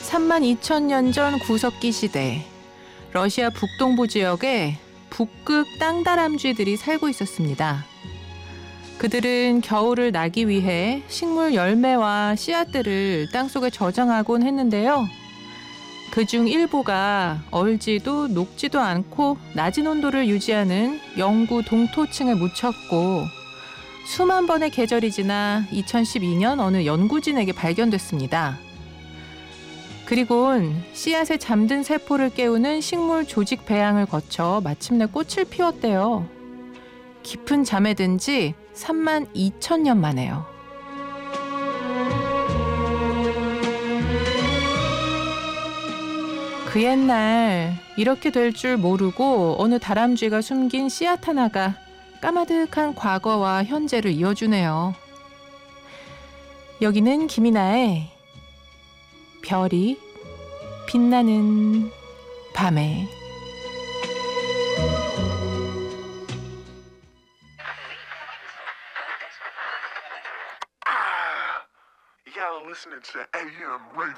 32,000년 전 구석기 시대, 러시아 북동부 지역에 북극 땅다람쥐들이 살고 있었습니다. 그들은 겨울을 나기 위해 식물 열매와 씨앗들을 땅속에 저장하곤 했는데요. 그중 일부가 얼지도 녹지도 않고 낮은 온도를 유지하는 영구 동토층에 묻혔고, 수만 번의 계절이 지나 2012년 어느 연구진에게 발견됐습니다. 그리곤 씨앗에 잠든 세포를 깨우는 식물 조직 배양을 거쳐 마침내 꽃을 피웠대요. 깊은 잠에 든 지 32,000년 만에요. 그 옛날 이렇게 될 줄 모르고 어느 다람쥐가 숨긴 씨앗 하나가 까마득한 과거와 현재를 이어주네요. 여기는 김이나의 별이 빛나는 밤에. Y'all listening to AM radio.